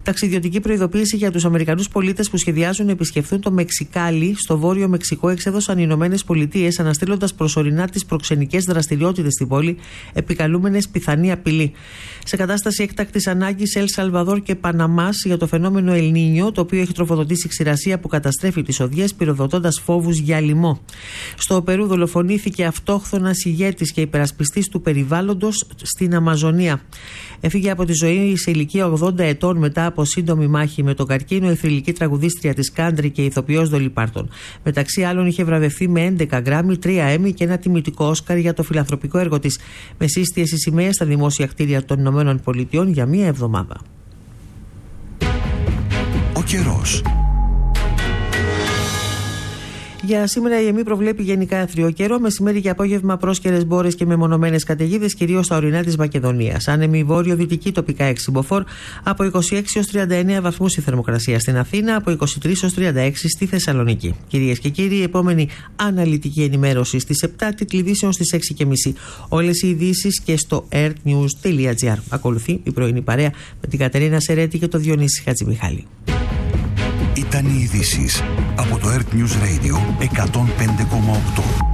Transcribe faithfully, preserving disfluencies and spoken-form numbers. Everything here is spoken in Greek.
Ταξιδιωτική προειδοποίηση για τους Αμερικανούς πολίτες που σχεδιάζουν να επισκεφθούν το Μεξικάλι στο βόρειο Μεξικό εξέδωσαν οι Ηνωμένες Πολιτείες, αναστέλλοντας προσωρινά τις προξενικές δραστηριότητες στην πόλη, επικαλούμενες πιθανή απειλή. Σε κατάσταση έκτακτης ανάγκης, Ελ Σαλβαδόρ και Παναμάς για το φαινόμενο Ελ Νίνιο, το οποίο έχει τροφοδοτήσει ξηρασία που καταστρέφει τις οδειές, πυροδοτώντας φόβους για λοιμό. Στο Περού δολοφονήθηκε αυτόχθονας ηγέτης και υπερασπιστής του περιβάλλοντος στην Αμαζονία. Έφυγε από τη ζωή σε ηλικία ογδόντα ετών μετά από σύντομη μάχη με τον καρκίνο η θρυλική τραγουδίστρια της country και ηθοποιός Ντόλι Πάρτον. Μεταξύ άλλων, είχε βραβευθεί με έντεκα γκράμμι, τρία Έμι και ένα τιμητικό Όσκαρ για το φιλανθρωπικό έργο της, με σύστιες οι σημαίες στα δημόσια κτίρια των Ηνωμένων Πολιτειών για μία εβδομάδα. Ο καιρός. Για σήμερα η ΕΜΗ προβλέπει γενικά εύθριο καιρό, μεσημέρι και απόγευμα πρόσκαιρες μπόρες και μεμονωμένες καταιγίδες, κυρίως στα ορεινά της Μακεδονίας. Άνεμη βόρειο-δυτική, τοπικά έξι μποφόρ, από είκοσι έξι έως τριάντα εννέα βαθμούς η θερμοκρασία στην Αθήνα, από είκοσι τρεις έως τριάντα έξι στη Θεσσαλονίκη. Κυρίες και κύριοι, η επόμενη αναλυτική ενημέρωση στις επτά, τίτλοι ειδήσεων στις έξι και μισή. Όλες οι ειδήσεις και στο airnews τελεία gr. Ακολουθεί η πρωινή παρέα με την Κατερίνα Σερέτη και το Διονύση Χατζημιχάλη. Ήταν οι ειδήσεις από το Earth News Radio εκατόν πέντε κόμμα οκτώ.